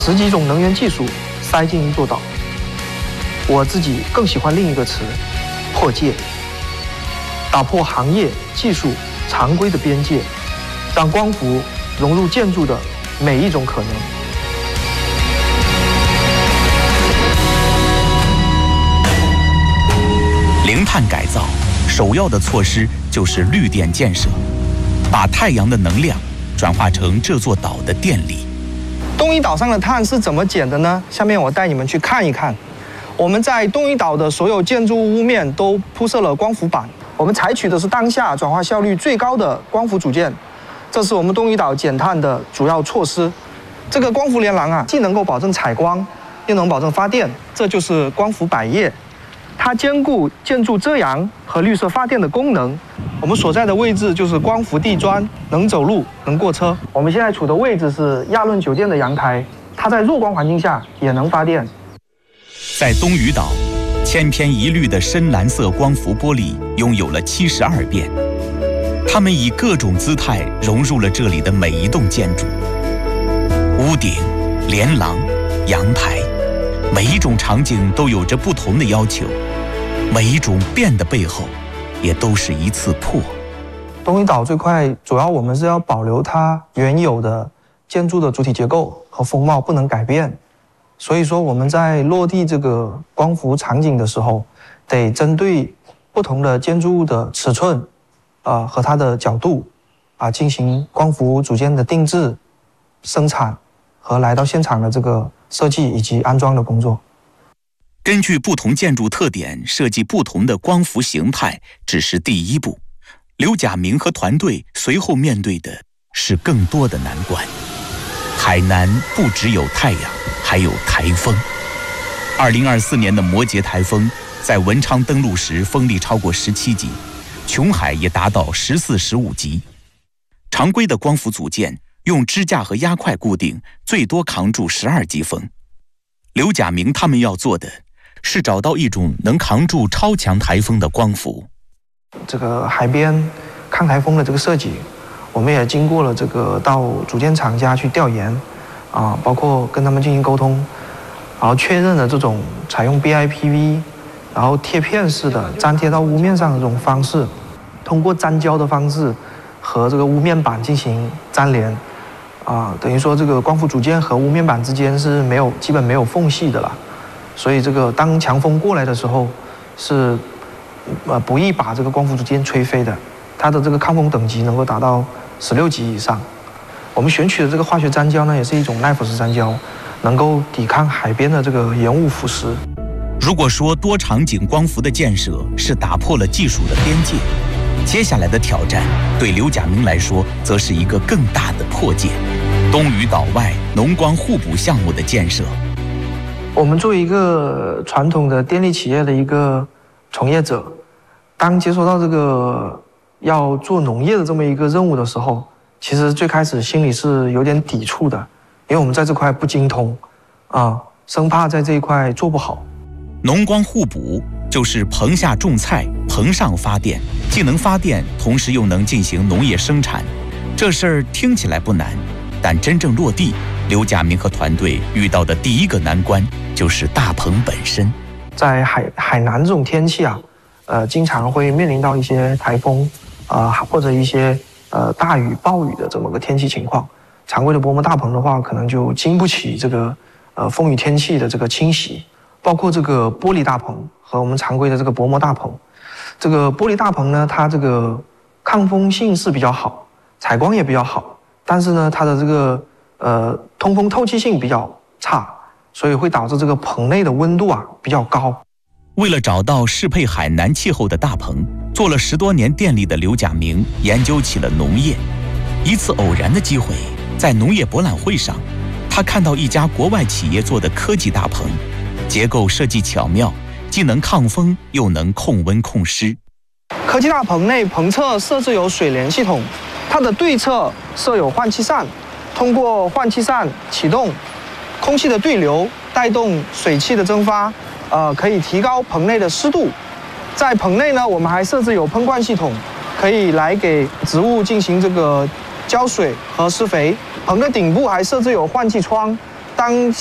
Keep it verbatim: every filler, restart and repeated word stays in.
十几种能源技术塞进一座岛。我自己更喜欢另一个词：破界。打破行业、技术、常规的边界，让光伏融入建筑的每一种可能。 零碳改造首要的措施就是绿电建设，把太阳的能量转化成这座岛的电力。 东屿岛上的碳是怎么减的呢？下面我带你们去看一看。我们在东屿岛的所有建筑物屋面都铺设了光伏板，我们采取的是当下转化效率最高的光伏组件，这是我们东屿岛减碳的主要措施。这个光伏连廊啊，既能够保证采光，又能保证发电，这就是光伏百叶。它兼顾建筑遮阳和绿色发电的功能。我们所在的位置就是光伏地砖，能走路，能过车。我们现在处的位置是亚论酒店的阳台，它在弱光环境下也能发电。 在东屿岛，千篇一律的深蓝色光伏玻璃拥有了七十二变，它们以各种姿态融入了这里的每一栋建筑，屋顶、连廊、阳台，每一种场景都有着不同的要求，每一种变的背后，也都是一次破。 东屿岛这块主要我们是要保留它原有的建筑的主体结构和风貌，不能改变。所以说我们在落地这个光伏场景的时候，得针对不同的建筑物的尺寸，啊、呃、和它的角度，啊进行光伏组件的定制、生产和来到现场的这个设计以及安装的工作。 根据不同建筑特点设计不同的光伏形态，只是第一步。刘甲明和团队随后面对的是更多的难关。海南不只有太阳，还有台风。二零二四年的摩羯台风在文昌登陆时风力超过十七级，琼海也达到十四、十五级。常规的光伏组件用支架和压块固定，最多扛住十二级风。刘甲明他们要做的是找到一种能扛住超强台风的光伏。 这个海边抗台风的这个设计，我们也经过了这个到组件厂家去调研，啊，包括跟他们进行沟通，然后确认了这种采用 B I P V， 然后贴片式的粘贴到屋面上的这种方式，通过粘胶的方式和这个屋面板进行粘连，啊，等于说这个光伏组件和屋面板之间是没有基本没有缝隙的了，所以这个当强风过来的时候是呃不易把这个光伏组件吹飞的，它的这个抗风等级能够达到十六级以上。我们选取的这个化学粘胶呢，也是一种耐腐蚀粘胶，能够抵抗海边的这个盐雾腐蚀。 如果说多场景光伏的建设是打破了技术的边界，接下来的挑战对刘甲明来说，则是一个更大的破界——东屿岛外农光互补项目的建设。 我们作为一个传统的电力企业的一个从业者，当接收到这个要做农业的这么一个任务的时候，其实最开始心里是有点抵触的，因为我们在这块不精通，啊，生怕在这一块做不好。 农光互补就是棚下种菜，棚上发电，既能发电，同时又能进行农业生产。这事儿听起来不难，但真正落地，刘甲明和团队遇到的第一个难关就是大棚本身。 在海海南这种天气啊，呃，经常会面临到一些台风，啊、呃，或者一些呃大雨、暴雨的这么个天气情况。常规的薄膜大棚的话，可能就经不起这个呃风雨天气的这个侵袭。包括这个玻璃大棚和我们常规的这个薄膜大棚，这个玻璃大棚呢，它这个抗风性是比较好，采光也比较好，但是呢，它的这个呃通风透气性比较差，所以会导致这个棚内的温度啊比较高。 为了找到适配海南气候的大棚，做了十多年电力的刘甲明研究起了农业。一次偶然的机会，在农业博览会上，他看到一家国外企业做的科技大棚。结构设计巧妙，既能抗风又能控温控湿。 科技大棚内棚侧设置有水帘系统，它的对侧设有换气扇，通过换气扇启动空气的对流，带动水汽的蒸发，呃，可以提高棚内的湿度。在棚内呢，我们还设置有喷灌系统，可以来给植物进行这个浇水和施肥。棚的顶部还设置有换气窗。 当